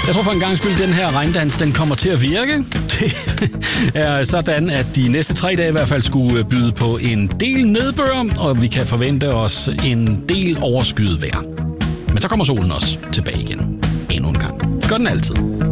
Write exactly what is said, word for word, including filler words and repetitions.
Jeg tror for en gang skyld, den her regndans, den kommer til at virke. Det er sådan, at de næste tre dage i hvert fald skulle byde på en del nedbør, og vi kan forvente os en del overskyet vejr. Men så kommer solen også tilbage igen. Endnu en gang. Gør den altid.